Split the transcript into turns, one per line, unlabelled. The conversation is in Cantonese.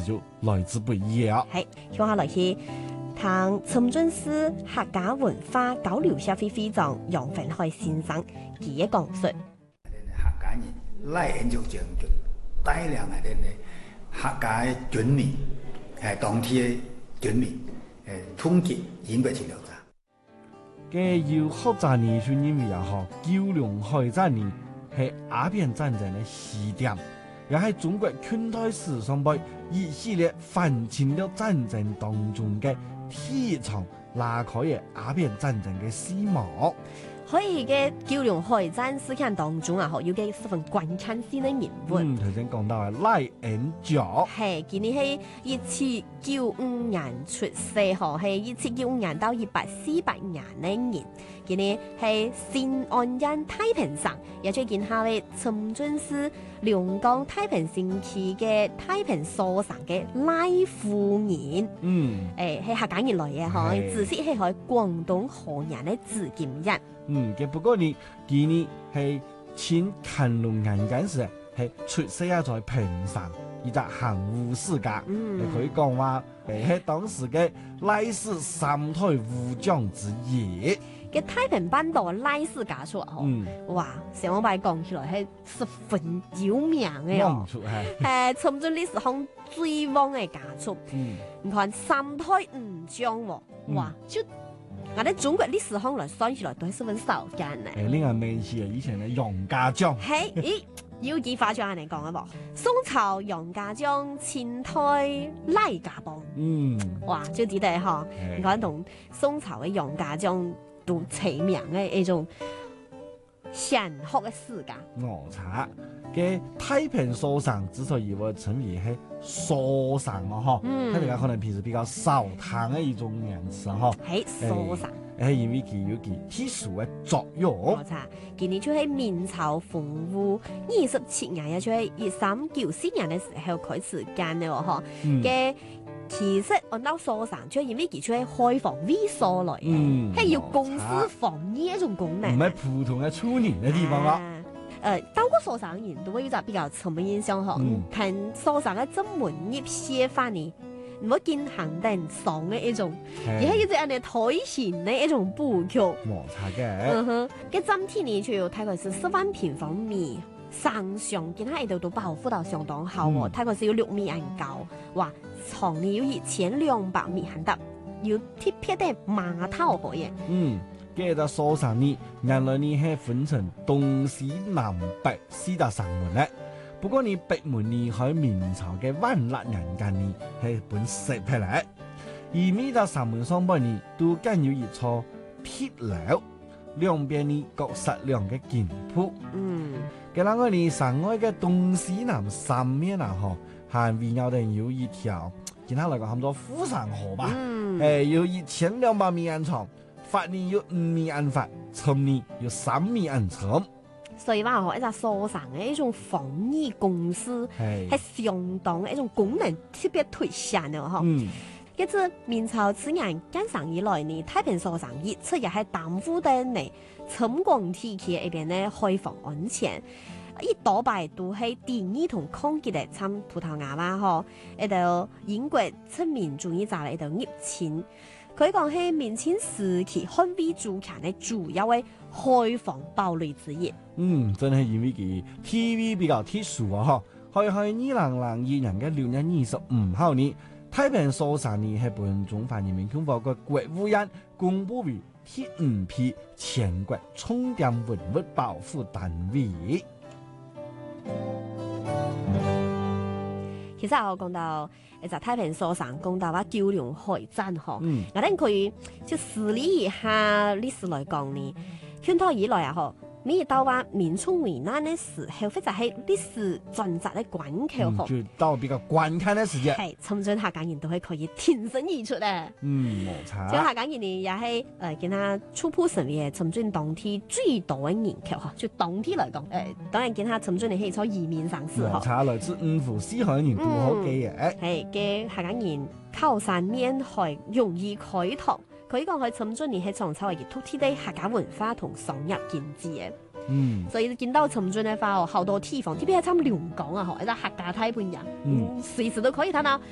就來之不易啊。
係，向下來去聽陳俊師客家文化交流協會會長楊奮海先生佢嘅講述。
客家人來研究將軍，大量嘅客家嘅軍民，當地嘅軍民，統結英國侵略者。
嘅要學習呢，就因為啊，九龍海戰呢係鴉片戰爭嘅起點，也係中國近代史上邊一系列反侵略戰爭當中嘅第一場拉開嘅鴉片戰爭嘅始幕。
可以嘅九龍海戰事件當中啊，有嘅十分關鍵性嘅人物。
頭先講到嘅賴延灼，
係今年係1795年出世，嗬，係1795年到1848年嘅人。今年係新安縣太平省，也最近下嘅陳俊師龍江太平城區嘅太平所省嘅賴夫人。係客家人來嘅，嗬，自細係喺廣東河南嘅紫金人。
不過呢，今年係清乾隆年間時係出世喺在平省，一隻行護世家，可以講話係當時嘅賴氏三代武將之一。
嘅太平班道賴氏家族哇，上擺講起來係十分有名嘅哦，係陳俊歷史上最旺嘅家族。你看三代武將喎，哇，就我哋中國歷史上來算起來都係十分少見嘅。
另外名氣啊，以前嘅楊家將。
係，咦，要幾發將嚟講啊？噃，宋朝楊家將，清代賴家幫。哇，就記得嗬，你看同宋朝嘅楊家將都齊名嘅一種顯赫嘅世家。
我查嘅太平所省之所以會稱為係所省啊，嗬，大家可能平時比較少聽嘅一種名詞嗬。
係所省，
係因為佢有其特殊嘅作用。
我查，今年就係明朝洪武27年，也就係1394年嘅時候開始建嘅嗬嘅。其實按到所省，就係因為佢出係開放會所來嘅，係要公私防業一種功能，
唔係普通嘅出年嘅地方啊。
到過所省人都會有隻比較深嘅印象嗬，睇所省嘅正門業寫法呢，唔好見行定爽嘅一種，而係一隻人哋台前嘅一種布局。
摩擦嘅，
嘅整體呢，就大概是10萬平方米。上上見喺度都保護到相當好喎，大概是有6米咁高，哇，長呢要1200米咁得，要貼撇啲碼頭可以。
嘅個所省呢，原來呢係分成東西南北4大省門咧。不過呢北門呢喺明朝嘅萬歷年間呢係本石劈嚟，而呢個省門上邊呢都更有一座鐵樓，兩邊呢各實兩嘅劍鋪。嘅那個呢，省外嘅東西南三面啊，嗬，還圍繞定有一條，其他嚟講差唔多富山河吧，有1200米咁長，法呢有5米咁法，深呢有3米咁深。
所以話嗬，一隻所省嘅一種防疫公司係相當嘅一種功能特別凸顯嘅嗬。一自明朝此年建省以來呢，太平所省一直也係擔負得呢深廣體系一邊呢開放安全，一多半都係第二同抗擊嘅參葡萄牙嘛嗬，一度英國殖民主義者嚟到入侵，佢講係明清時期捍衛主權嘅主要嘅開放堡壘之一。
真係因為佢 TV 比較特殊啊嗬，喺2002年嘅6月25號呢。太平所省呢係本中華人民共和國國務院公布為第5批全國重點文物保護單位。
其實我講到就太平所省，講到話九龍海戰嗬，我哋佢就梳理一下歷史來講呢，圈套以來啊嗬。每到話民眾危難嘅時候，或者係歷史轉折嘅關口，
就到比較關鍵嘅時間，
係尋準客家人都係可以挺身而出咧。
冇錯。
即係客家人呢，也係見下初步成為尋準當天最多嘅人口嚇，就當天嚟講，當然見下尋準你可以坐移民上市嚇。
冇錯，來自5府4海人都好嘅嘅。
係嘅客家人靠山面海，容易開拓。佢講佢尋準年係創造嘅土地的客家文化同商業經濟嘅。所以見到尋準嘅話，好多地方，特別係參龍崗啊，嗬，一個客家太平洋，隨時都可以睇到